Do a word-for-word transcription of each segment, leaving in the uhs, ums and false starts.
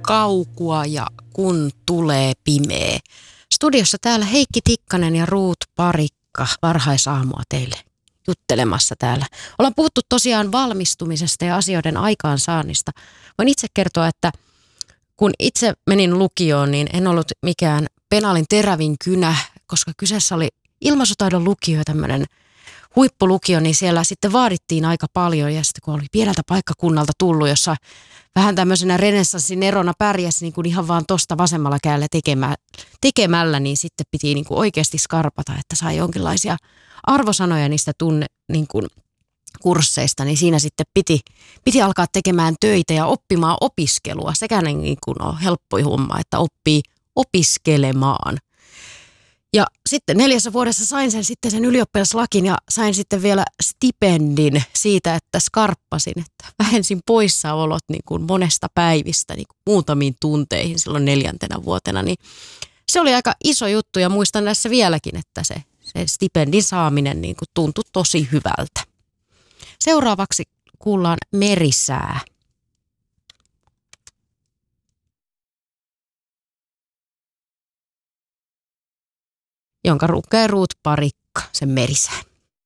kaukua ja kun tulee pimeä. Studiossa täällä Heikki Tikkanen ja Ruut Parikka, varhaisaamua teille juttelemassa täällä. Ollaan puhuttu tosiaan valmistumisesta ja asioiden aikaansaannista. Voin itse kertoa, että kun itse menin lukioon, niin en ollut mikään penaalin terävin kynä, koska kyseessä oli ilmaisutaidon lukio ja tämmöinen huippulukio, niin siellä sitten vaadittiin aika paljon. Ja sitten kun oli pieneltä paikkakunnalta tullut, jossa vähän tämmöisenä renessanssin erona pärjäsi niin kuin ihan vaan tosta vasemmalla kädellä tekemä, tekemällä, niin sitten piti niin kuin oikeasti skarpata, että sai jonkinlaisia arvosanoja niistä tunne, niin kuin kursseista, niin siinä sitten piti, piti alkaa tekemään töitä ja oppimaan opiskelua. Sekään niin kuin on helppo homma, että oppii opiskelemaan. Ja sitten neljässä vuodessa sain sen sitten sen ylioppilaslakin ja sain sitten vielä stipendin siitä, että skarppasin, että vähensin poissaolot niin kuin monesta päivistä niin kuin muutamiin tunteihin silloin neljäntenä vuotena. Niin se oli aika iso juttu ja muistan tässä vieläkin, että se, se stipendin saaminen niin kuin tuntui tosi hyvältä. Seuraavaksi kuullaan merisää. Jonka lukee Ruut Parikka, sen merisää.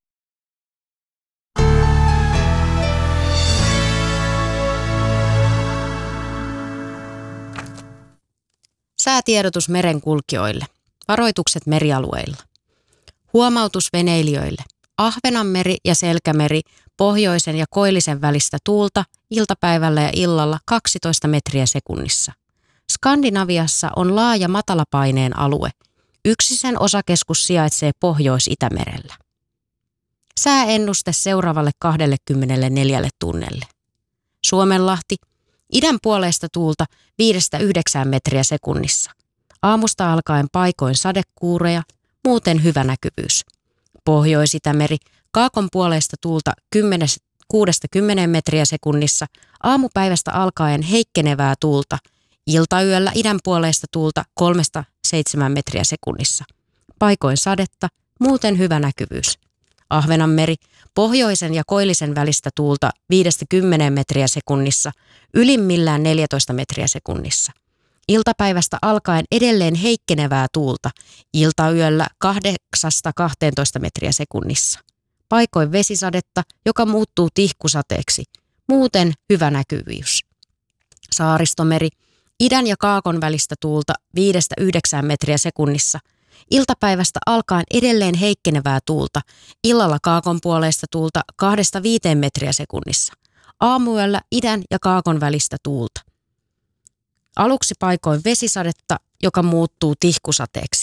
Säätiedotus merenkulkijoille. Varoitukset merialueilla. Huomautus veneilijöille. Ahvenanmeri ja Selkämeri, pohjoisen ja koillisen välistä tuulta, iltapäivällä ja illalla kaksitoista metriä sekunnissa. Skandinaviassa on laaja matalapaineen alue. Yksi sen osakeskus sijaitsee Pohjois-Itämerellä. Sääennuste seuraavalle kaksikymmentäneljä tunnelle. Suomenlahti, idän puoleista tuulta viidestä yhdeksään metriä sekunnissa. Aamusta alkaen paikoin sadekuureja, muuten hyvä näkyvyys. Pohjois-Itämeri, kaakon puoleista tuulta kuudesta kymmeneen metriä sekunnissa. Aamupäivästä alkaen heikkenevää tuulta. Iltayöllä idän puoleista tuulta kolmesta seitsemään metriä sekunnissa. Paikoin sadetta, muuten hyvä näkyvyys. Ahvenanmeri, pohjoisen ja koillisen välistä tuulta viidestä kymmeneen metriä sekunnissa, ylimmillään neljätoista metriä sekunnissa. Iltapäivästä alkaen edelleen heikkenevää tuulta, iltayöllä kahdeksasta kahteentoista metriä sekunnissa. Paikoin vesisadetta, joka muuttuu tihkusateeksi, muuten hyvä näkyvyys. Saaristomeri, idän ja kaakon välistä tuulta viidestä yhdeksään metriä sekunnissa. Iltapäivästä alkaen edelleen heikkenevää tuulta. Illalla kaakon puoleista tuulta kahdesta viiteen metriä sekunnissa. Aamuyöllä idän ja kaakon välistä tuulta. Aluksi paikoin vesisadetta, joka muuttuu tihkusateeksi.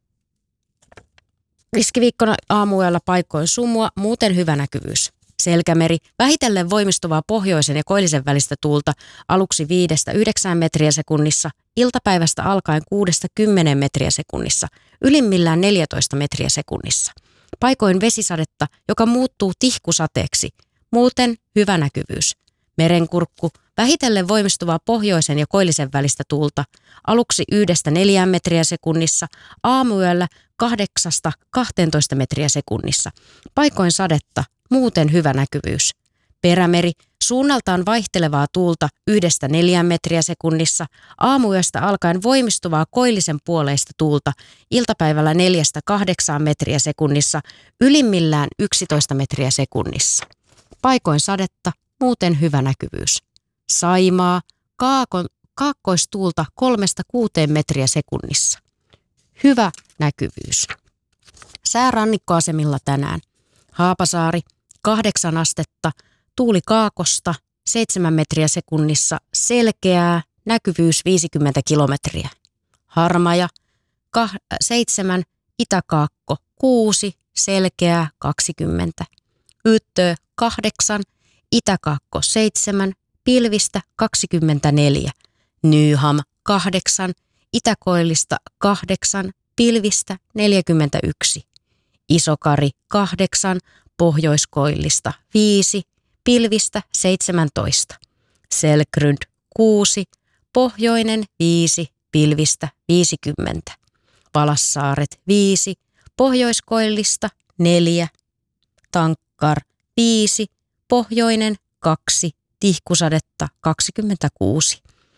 Riskiviikkona aamuyöllä paikoin sumua, muuten hyvä näkyvyys. Selkämeri, vähitellen voimistuvaa pohjoisen ja koillisen välistä tuulta aluksi viidestä yhdeksään metriä sekunnissa, iltapäivästä alkaen kuudesta kymmeneen metriä sekunnissa, ylimmillään neljätoista metriä sekunnissa. Paikoin vesisadetta, joka muuttuu tihkusateeksi, muuten hyvä näkyvyys. Merenkurkku, vähitellen voimistuvaa pohjoisen ja koillisen välistä tuulta aluksi yhdestä neljään metriä sekunnissa, aamuyöllä kahdeksasta kahteentoista metriä sekunnissa. Paikoin sadetta, muuten hyvä näkyvyys. Perämeri, suunnaltaan vaihtelevaa tuulta yhdestä neljään metriä sekunnissa, aamuyöstä alkaen voimistuvaa koillisen puoleista tuulta, iltapäivällä neljästä kahdeksaan metriä sekunnissa, ylimmillään yksitoista metriä sekunnissa. Paikoin sadetta, muuten hyvä näkyvyys. Saimaa, kaakon, kaakkoistuulta kolmesta kuuteen metriä sekunnissa. Hyvä näkyvyys. Sää rannikkoasemilla tänään. Haapasaari, kahdeksan astetta, tuuli kaakosta, seitsemän metriä sekunnissa, selkeää, näkyvyys viisikymmentä kilometriä. Harmaja, kah- seitsemän, itäkaakko, kuusi, selkeää, kaksikymmentä. Yttö, kahdeksan, itäkaakko, seitsemän, pilvistä, kaksikymmentäneljä. Nyham, kahdeksan, itäkoillista, kahdeksan, pilvistä, neljäkymmentäyksi. Isokari, kahdeksan, pohjoiskoillista, viisi, pilvistä, seitsemäntoista. Selkrund, kuusi, pohjoinen, viisi, pilvistä, viisikymmentä. Valassaaret, viisi, pohjoiskoillista, neljä. Tankkar, viisi, pohjoinen, kaksi, tihkusadetta, kaksikymmentäkuusi.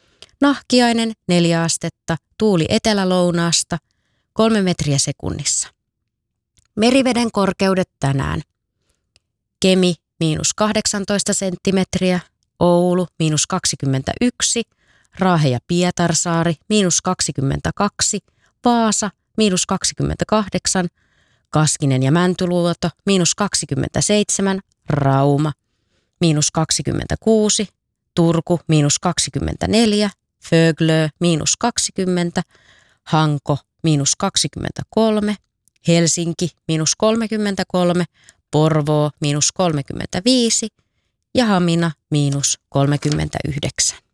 Nahkiainen neljä astetta, tuuli etelä-lounaasta, kolme metriä sekunnissa. Meriveden korkeudet tänään. Kemi miinus kahdeksantoista senttimetriä, Oulu miinus kaksikymmentäyksi, Raahe ja Pietarsaari miinus kaksikymmentäkaksi, Vaasa miinus kaksikymmentäkahdeksan, Kaskinen ja Mäntyluoto miinus kaksikymmentäseitsemän, Rauma miinus kaksikymmentäkuusi, Turku miinus kaksikymmentäneljä, Föglö miinus kaksikymmentä, Hanko miinus kaksikymmentäkolme, Helsinki miinus kolmekymmentäkolme, Porvoo miinus kolmekymmentäviisi ja Hamina miinus kolmekymmentäyhdeksän.